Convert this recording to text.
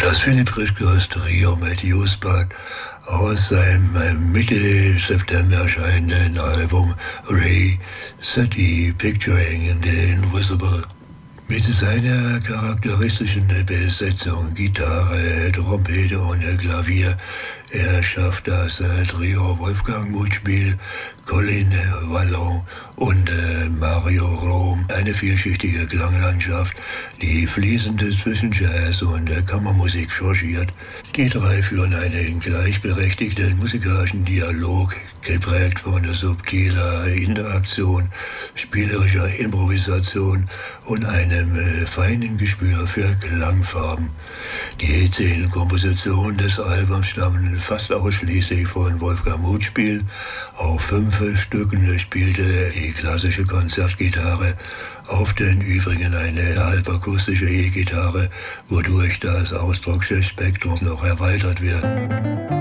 Das Philipp Rischkers Trio mit Usbud aus seinem Mitte September erscheinenden Album Ray City Picturing the Invisible. Mit seiner charakteristischen Besetzung Gitarre, Trompete und Klavier erschafft das Trio Wolfgang Mutschbel, Colin Wallon und Mario Rom eine vielschichtige Klanglandschaft, die fließend zwischen Jazz und Kammermusik changiert. Die drei führen einen gleichberechtigten musikalischen Dialog, geprägt von subtiler Interaktion, spielerischer Improvisation und einem feinen Gespür für Klangfarben. Die 10 Kompositionen des Albums stammen fast ausschließlich von Wolfgang Mutschbel. Auf 5 Stücken spielte er die klassische Konzertgitarre, auf den übrigen eine halbakustische E-Gitarre, wodurch das Ausdrucksspektrum noch erweitert wird.